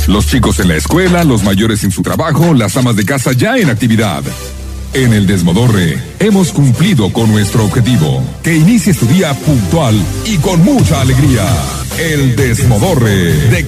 Los chicos en la escuela, los mayores en su trabajo, las amas de casa ya en actividad. En el Desmodorre hemos cumplido con nuestro objetivo. Que inicies tu día puntual y con mucha alegría. El Desmodorre de